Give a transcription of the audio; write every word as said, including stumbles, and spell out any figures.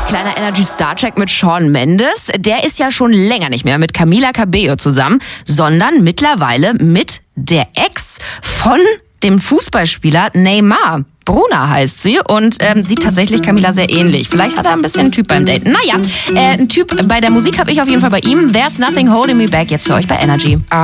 Kleiner Energy Star Trek mit Shawn Mendes. Der ist ja schon länger nicht mehr mit Camila Cabello zusammen, sondern mittlerweile mit der Ex von dem Fußballspieler Neymar. Bruna heißt sie und ähm, sieht tatsächlich Camila sehr ähnlich. Vielleicht hat er ein bisschen einen Typ beim Daten. Naja, äh, ein Typ bei der Musik habe ich auf jeden Fall bei ihm. There's Nothing Holding Me Back jetzt für euch bei Energy.